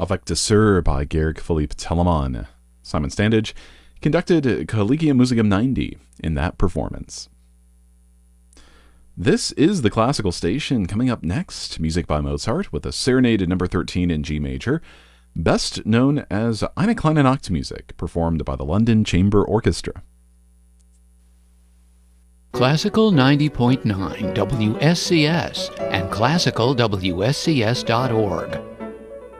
Avec de Sur by Georg Philipp Telemann. Simon Standage conducted Collegium Musicum 90 in that performance. This is the Classical Station. Coming up next, music by Mozart with a Serenade number 13 in G major, best known as Eine kleine Nachtmusik, performed by the London Chamber Orchestra. Classical 90.9 WSCS and classicalwscs.org.